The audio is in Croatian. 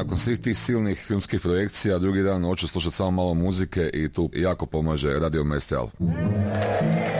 nakon svih tih silnih filmskih projekcija drugi dan hoću slušati samo malo muzike i tu jako pomaže Radio Maestral.